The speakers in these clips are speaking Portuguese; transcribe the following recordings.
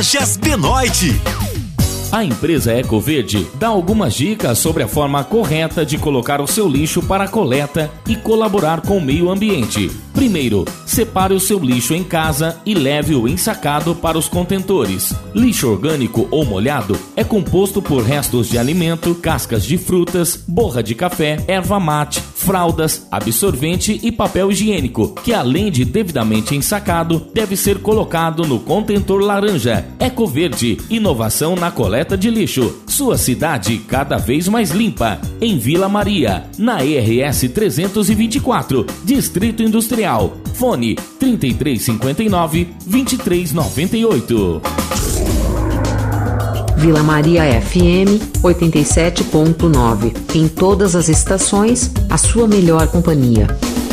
Lojas Benoit. A empresa Ecoverde dá algumas dicas sobre a forma correta de colocar o seu lixo para a coleta e colaborar com o meio ambiente. Primeiro, separe o seu lixo em casa e leve-o ensacado para os contentores. Lixo orgânico ou molhado é composto por restos de alimento, cascas de frutas, borra de café, erva mate, fraldas, absorvente e papel higiênico, que além de devidamente ensacado, deve ser colocado no contentor laranja. Ecoverde, inovação na coleta de lixo. Sua cidade cada vez mais limpa. Em Vila Maria, na RS 324, Distrito Industrial. Fone 3359-2398. Vila Maria FM 87.9. Em todas as estações, a sua melhor companhia.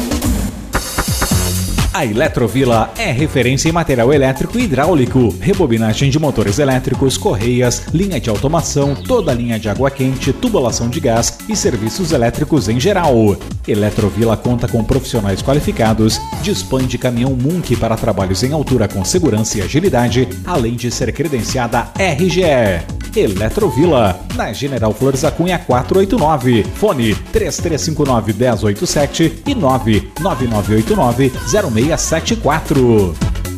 A Eletrovila é referência em material elétrico e hidráulico, rebobinagem de motores elétricos, correias, linha de automação, toda a linha de água quente, tubulação de gás e serviços elétricos em geral. Eletrovila conta com profissionais qualificados, dispõe de caminhão Munk para trabalhos em altura com segurança e agilidade, além de ser credenciada RGE. Eletrovila, na General Flores da Cunha 489, fone 3359-1087 e 99989-0674.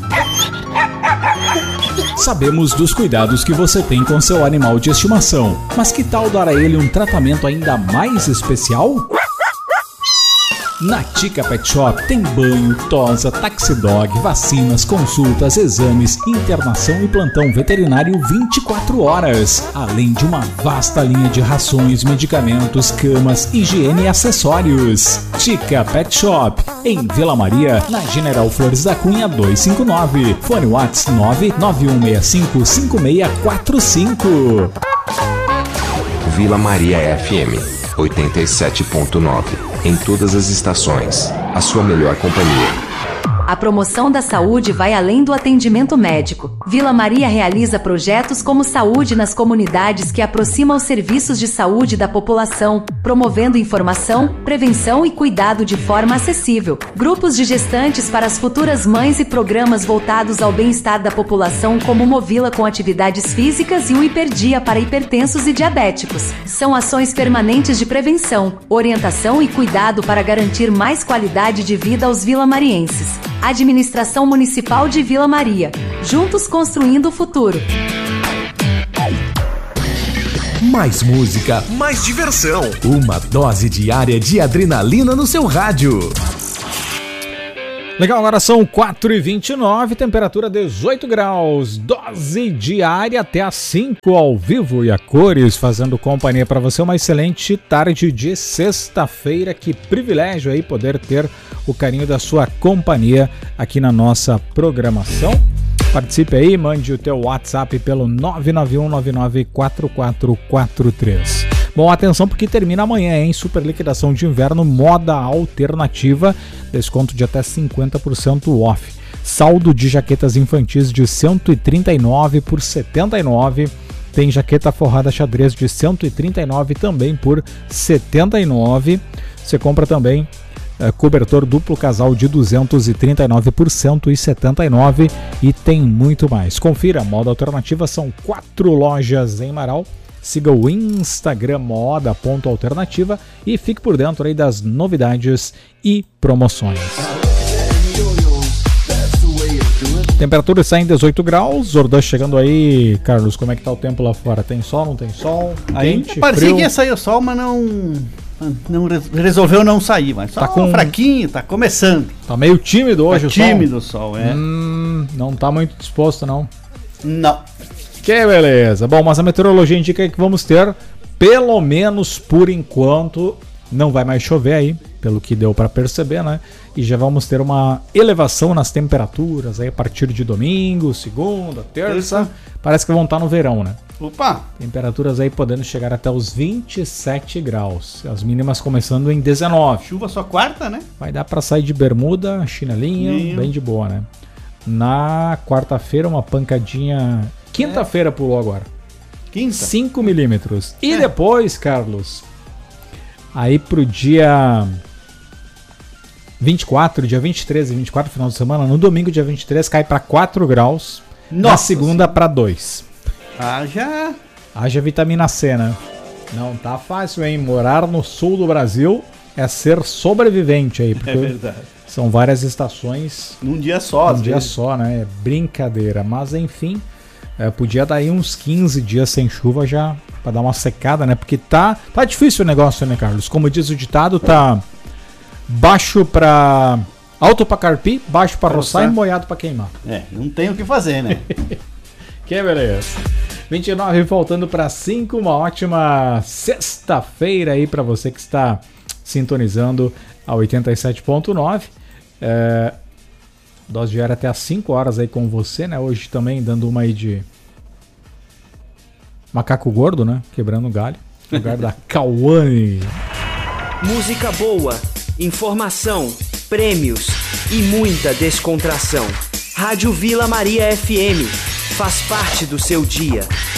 Sabemos dos cuidados que você tem com seu animal de estimação, mas que tal dar a ele um tratamento ainda mais especial? Na Tica Pet Shop tem banho, tosa, taxidog, vacinas, consultas, exames, internação e plantão veterinário 24 horas. Além de uma vasta linha de rações, medicamentos, camas, higiene e acessórios. Tica Pet Shop, em Vila Maria, na General Flores da Cunha 259. Fone WhatsApp 991655645. Vila Maria FM 87.9. Em todas as estações, a sua melhor companhia. A promoção da saúde vai além do atendimento médico. Vila Maria realiza projetos como Saúde nas Comunidades que aproximam os serviços de saúde da população, promovendo informação, prevenção e cuidado de forma acessível. Grupos de gestantes para as futuras mães e programas voltados ao bem-estar da população como Movila com atividades físicas e o Hiperdia para hipertensos e diabéticos. São ações permanentes de prevenção, orientação e cuidado para garantir mais qualidade de vida aos vilamarienses. Administração Municipal de Vila Maria. Juntos construindo o futuro. Mais música, mais diversão. Uma dose diária de adrenalina no seu rádio. Legal, agora são 4h29, temperatura 18 graus, dose diária até às 5 ao vivo e a cores, fazendo companhia para você. Uma excelente tarde de sexta-feira, que privilégio aí poder ter o carinho da sua companhia aqui na nossa programação. Participe aí, mande o teu WhatsApp pelo 991994443. Bom, atenção porque termina amanhã, hein? Super liquidação de inverno, moda alternativa, desconto de até 50% off. Saldo de jaquetas infantis de 139 por 79. Tem jaqueta forrada xadrez de 139 também por 79. Você compra também cobertor duplo casal de 239 por 179 e tem muito mais. Confira, moda alternativa, são 4 lojas em Marau. Siga o Instagram moda.alternativa e fique por dentro aí das novidades e promoções. Temperatura está em 18 graus. Zordan chegando aí. Carlos, como é que tá o tempo lá fora? Tem sol, não tem sol? Parecia que ia sair o sol, mas não resolveu não sair. Mas só tá fraquinho, tá começando. Tá meio tímido hoje o sol? Tímido o sol, é. Não tá muito disposto, não? Não. Que beleza. Bom, mas a meteorologia indica que vamos ter, pelo menos por enquanto, não vai mais chover aí, pelo que deu para perceber, né? E já vamos ter uma elevação nas temperaturas aí a partir de domingo, segunda, terça. Parece que vão estar no verão, né? Opa! Temperaturas aí podendo chegar até os 27 graus. As mínimas começando em 19. Chuva só quarta, né? Vai dar para sair de bermuda, chinelinho, bem de boa, né? Na quarta-feira, uma pancadinha. Quinta-feira pulou agora. Quinta? 5 milímetros. E depois, Carlos, aí pro dia 24, dia 23 e 24, final de semana, no domingo, dia 23, cai para 4 graus. Na segunda para 2. Haja vitamina C, né? Não tá fácil, hein? Morar no sul do Brasil é ser sobrevivente aí. Porque verdade. São várias estações. Num dia só, Um dia só, né? É brincadeira. Mas enfim, podia dar aí uns 15 dias sem chuva já pra dar uma secada, né? Porque tá difícil o negócio, né, Carlos? Como diz o ditado, tá baixo pra... alto pra carpir, baixo pra roçar e molhado pra queimar. Não tem o que fazer, né? Que beleza. 29 voltando para 5, uma ótima sexta-feira aí para você que está sintonizando a 87.9. Dose diária até às 5 horas aí com você, né? Hoje também dando uma aí de macaco gordo, né? Quebrando o galho. No lugar da Cauane. Música boa, informação, prêmios e muita descontração. Rádio Vila Maria FM. Faz parte do seu dia.